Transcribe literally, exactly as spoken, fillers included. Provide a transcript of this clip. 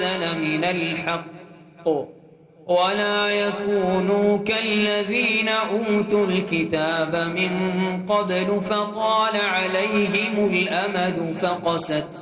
من الحق ولا يكونوا كالذين أوتوا الكتاب من قبل فطال عليهم الأمد فقست